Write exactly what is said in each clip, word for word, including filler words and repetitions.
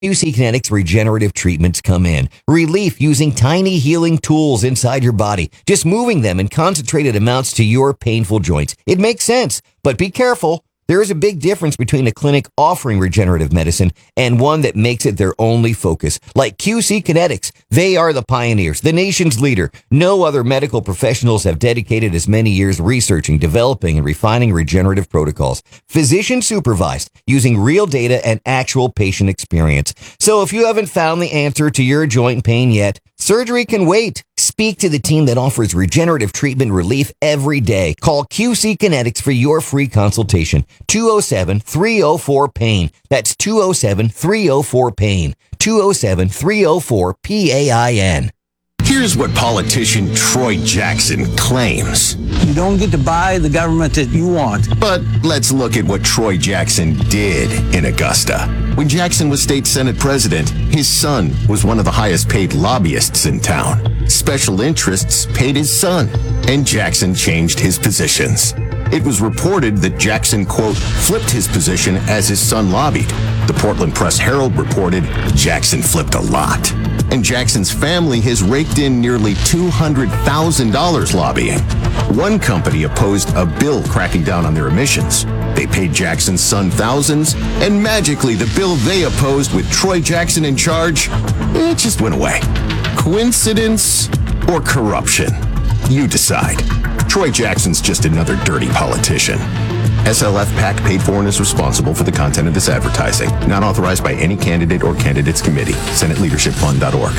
Q C Kinetics regenerative treatments come in. Relief using tiny healing tools inside your body, just moving them in concentrated amounts to your painful joints. It makes sense, but be careful. There is a big difference between a clinic offering regenerative medicine and one that makes it their only focus. Like Q C Kinetics, they are the pioneers, the nation's leader. No other medical professionals have dedicated as many years researching, developing, and refining regenerative protocols. Physician supervised, using real data and actual patient experience. So if you haven't found the answer to your joint pain yet, surgery can wait. Speak to the team that offers regenerative treatment relief every day. Call Q C Kinetics for your free consultation. two oh seven, three oh four, pain. That's two oh seven, three oh four, pain. two oh seven, three oh four, P A I N. Here's what politician Troy Jackson claims. You don't get to buy the government that you want. But let's look at what Troy Jackson did in Augusta. When Jackson was state senate president, his son was one of the highest paid lobbyists in town. Special interests paid his son, and Jackson changed his positions. It was reported that Jackson, quote, flipped his position as his son lobbied. The Portland Press-Herald reported Jackson flipped a lot. And Jackson's family has raked in nearly two hundred thousand dollars lobbying. One company opposed a bill cracking down on their emissions. They paid Jackson's son thousands, and magically the bill they opposed with Troy Jackson in charge, it just went away. Coincidence or corruption? You decide. Troy Jackson's just another dirty politician. S L F PAC paid for and is responsible for the content of this advertising. Not authorized by any candidate or candidates committee. Senate Leadership Fund dot org.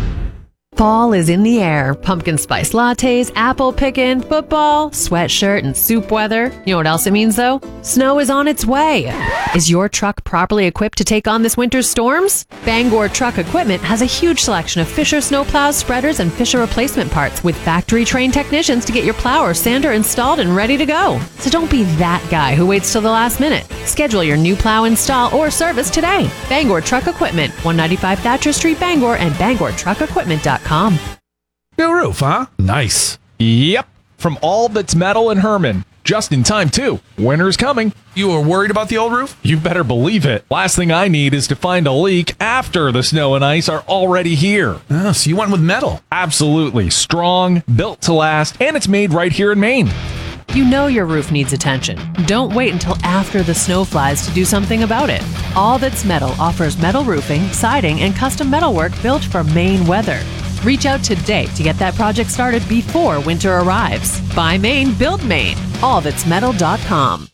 Fall is in the air. Pumpkin spice lattes, apple picking, football, sweatshirt, and soup weather. You know what else it means, though? Snow is on its way. Is your truck properly equipped to take on this winter's storms? Bangor Truck Equipment has a huge selection of Fisher snowplows, spreaders, and Fisher replacement parts with factory-trained technicians to get your plow or sander installed and ready to go. So don't be that guy who waits till the last minute. Schedule your new plow install or service today. Bangor Truck Equipment, one ninety-five Thatcher Street, Bangor, and bangor truck equipment dot com. New roof, huh? Nice. Yep. From All That's Metal in Herman. Just in time, too. Winter's coming. You were worried about the old roof? You better believe it. Last thing I need is to find a leak after the snow and ice are already here. Oh, so you went with metal? Absolutely. Strong, built to last, and it's made right here in Maine. You know your roof needs attention. Don't wait until after the snow flies to do something about it. All That's Metal offers metal roofing, siding, and custom metalwork built for Maine weather. Reach out today to get that project started before winter arrives. Buy Maine, build Maine. all that's metal dot com.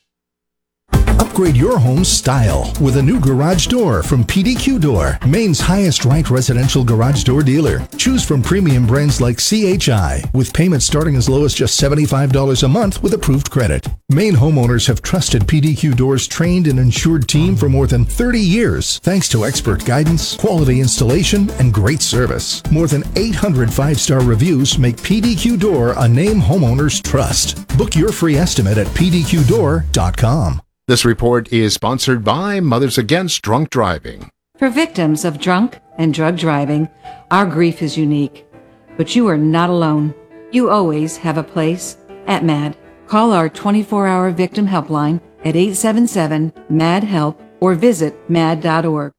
Upgrade your home's style with a new garage door from P D Q Door, Maine's highest ranked residential garage door dealer. Choose from premium brands like C H I, with payments starting as low as just seventy-five dollars a month with approved credit. Maine homeowners have trusted P D Q Door's trained and insured team for more than thirty years, thanks to expert guidance, quality installation, and great service. More than eight hundred five-star reviews make P D Q Door a name homeowners trust. Book your free estimate at P D Q door dot com. This report is sponsored by Mothers Against Drunk Driving. For victims of drunk and drug driving, our grief is unique. But you are not alone. You always have a place at MAD. Call our twenty-four hour victim helpline at eight seven seven, M A D, HELP or visit mad dot org.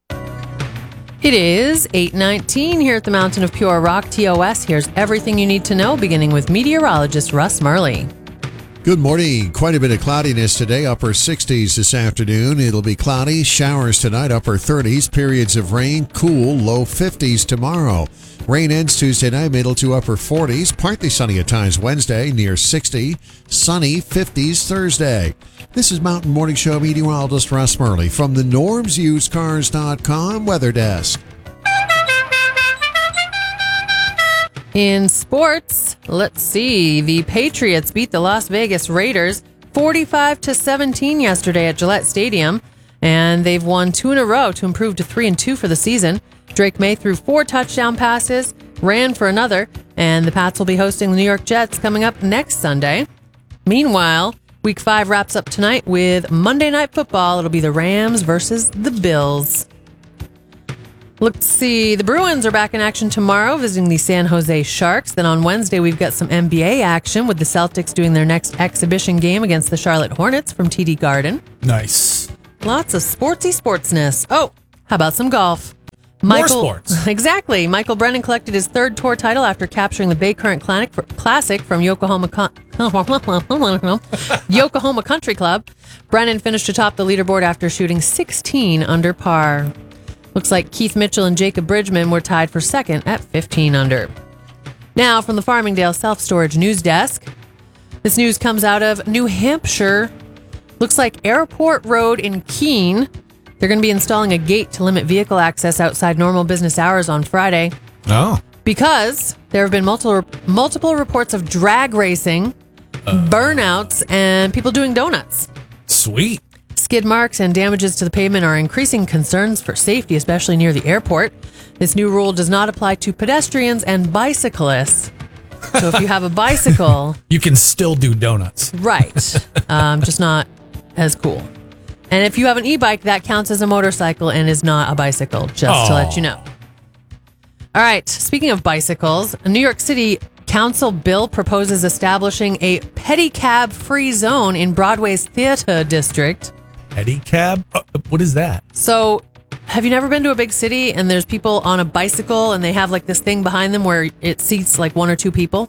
It is eight nineteen here at the Mountain of Pure Rock, T O S. Here's everything you need to know, beginning with meteorologist Russ Murley. Good morning. Quite a bit of cloudiness today, upper sixties this afternoon. It'll be cloudy, showers tonight, upper thirties, periods of rain, cool, low fifties tomorrow. Rain ends Tuesday night, middle to upper forties, partly sunny at times Wednesday, near sixty, sunny fifties Thursday. This is Mountain Morning Show meteorologist Russ Murley from the norms used cars dot com weather desk. In sports, let's see. The Patriots beat the Las Vegas Raiders forty-five to seventeen yesterday at Gillette Stadium, and they've won two in a row to improve to three and two for the season. Drake May threw four touchdown passes, ran for another, and the Pats will be hosting the New York Jets coming up next Sunday. Meanwhile, Week five wraps up tonight with Monday Night Football. It'll be the Rams versus the Bills. Let's see. The Bruins are back in action tomorrow, visiting the San Jose Sharks. Then on Wednesday, we've got some N B A action with the Celtics doing their next exhibition game against the Charlotte Hornets from T D Garden. Nice. Lots of sportsy sportsness. Oh, how about some golf? Michael, More sports. Exactly. Michael Brennan collected his third tour title after capturing the Bay Current Classic from Yokohama Con- Yokohama Country Club. Brennan finished atop the leaderboard after shooting sixteen under par. Looks like Keith Mitchell and Jacob Bridgman were tied for second at fifteen under. Now from the Farmingdale Self-Storage News Desk. This news comes out of New Hampshire. Looks like Airport Road in Keene. They're going to be installing a gate to limit vehicle access outside normal business hours on Friday. Oh. Because there have been multiple multiple reports of drag racing, uh, burnouts, and people doing donuts. Sweet. Skid marks and damages to the pavement are increasing concerns for safety, especially near the airport. This new rule does not apply to pedestrians and bicyclists. So if you have a bicycle... you can still do donuts. Right. Um, just not as cool. And if you have an e-bike, that counts as a motorcycle and is not a bicycle, just oh. to let you know. All right. Speaking of bicycles, a New York City Council bill proposes establishing a pedicab-free zone in Broadway's theater district. Pedicab? Uh, what is that? So, have you never been to a big city and there's people on a bicycle and they have like this thing behind them where it seats like one or two people?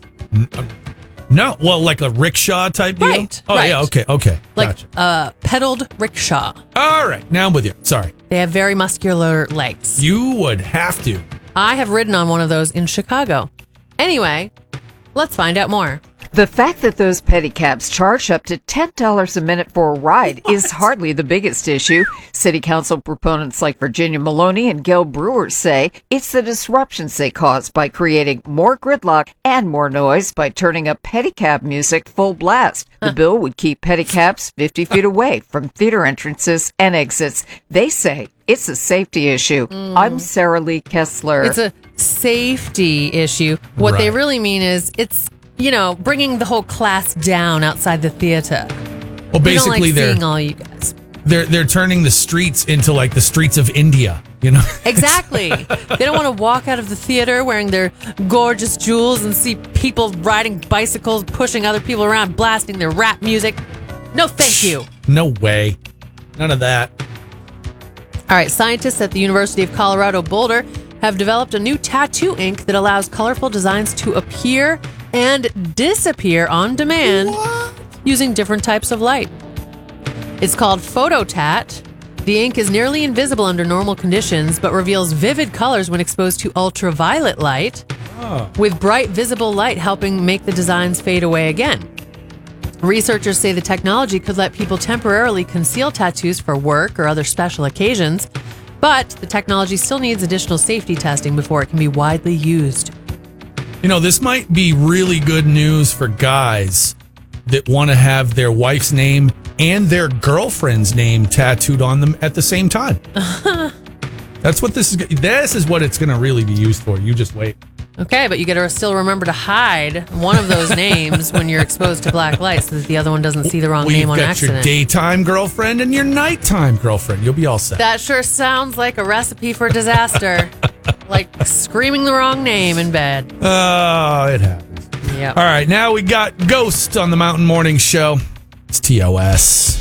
No, well, like a rickshaw type deal? Right. Oh, right. yeah, okay, okay. Like Gotcha. a pedaled rickshaw. All right, now I'm with you. Sorry. They have very muscular legs. You would have to. I have ridden on one of those in Chicago. Anyway, let's find out more. The fact that those pedicabs charge up to ten dollars a minute for a ride what? is hardly the biggest issue. City Council proponents like Virginia Maloney and Gail Brewer say it's the disruptions they cause by creating more gridlock and more noise by turning up pedicab music full blast. The huh. bill would keep pedicabs fifty feet away from theater entrances and exits. They say it's a safety issue. Mm. I'm Sarah Lee Kessler. It's a safety issue. What right. they really mean is it's you know, bringing the whole class down outside the theater. Well, basically, like they're seeing all you guys. They're they're turning the streets into like the streets of India. You know, exactly. They don't want to walk out of the theater wearing their gorgeous jewels and see people riding bicycles, pushing other people around, blasting their rap music. No, thank you. No way. None of that. All right. Scientists at the University of Colorado Boulder have developed a new tattoo ink that allows colorful designs to appear and disappear on demand what? using different types of light. It's called PhotoTat. The ink is nearly invisible under normal conditions, but reveals vivid colors when exposed to ultraviolet light, oh. with bright visible light helping make the designs fade away again. Researchers say the technology could let people temporarily conceal tattoos for work or other special occasions, but the technology still needs additional safety testing before it can be widely used. You know, this might be really good news for guys that want to have their wife's name and their girlfriend's name tattooed on them at the same time. That's what this is. This is what it's going to really be used for. You just wait. Okay, but you got to still remember to hide one of those names when you're exposed to black light so that the other one doesn't see the wrong well, name on got accident. Your daytime girlfriend and your nighttime girlfriend. You'll be all set. That sure sounds like a recipe for disaster. Like screaming the wrong name in bed. Oh, it happens. Yep. All right, now we got Ghost on the Mountain Morning Show. It's T O S.